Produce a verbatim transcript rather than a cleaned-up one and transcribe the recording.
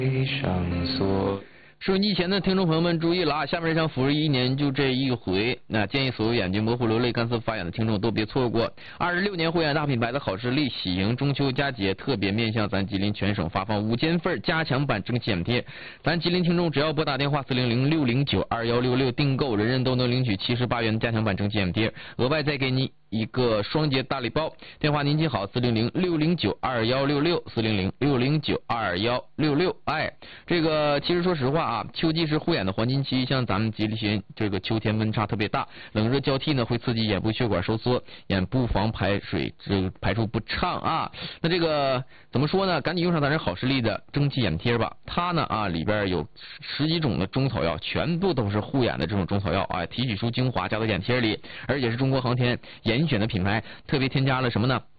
上锁。 收音机前的听众朋友们注意了啊！下面这场辅日一年就这一回，那建议所有眼睛模糊、流泪、干涩发痒的听众都别错过。二十六年护眼大品牌的好视力喜迎中秋佳节，特别面向咱吉林全省发放五千份加强版蒸汽眼贴。咱吉林听众只要拨打电话四零零六零九二幺六六订购，人人都能领取七十八元的加强版蒸汽眼贴，额外再给你一个双节大礼包。电话您记好，四零零六零九二幺六六，四零零六零九二幺六六。哎，这个其实说实话啊，秋季是护眼的黄金期，像咱们吉林这个秋天温差特别大，冷热交替呢，会刺激眼部血管收缩，眼部防排水这个排出不畅啊。那这个怎么说呢？赶紧用上咱这好视力的蒸汽眼贴吧，它呢啊里边有十几种的中草药，全部都是护眼的这种中草药啊，提取出精华加到眼贴里，而且是中国航天严选的品牌，特别添加了什么呢？